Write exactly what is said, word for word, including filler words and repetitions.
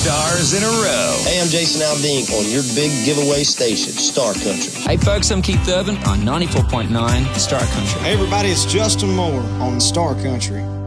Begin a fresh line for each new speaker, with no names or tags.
stars in a row.
Hey, I'm Jason Aldean on your big giveaway station, Star Country.
Hey, folks, I'm Keith Urban on ninety-four point nine Star Country.
Hey, everybody, it's Justin Moore on Star Country.